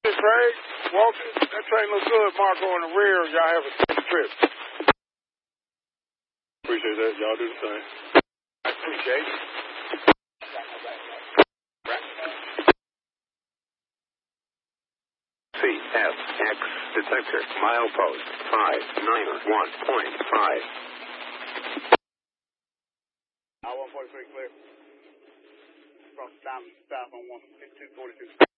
Craig, Walter, that train looks good. Marco in the rear. Y'all have a safe trip. Appreciate that. Y'all do the same. I appreciate it. CFX detector milepost 591.5. I-143 clear. From south on 242.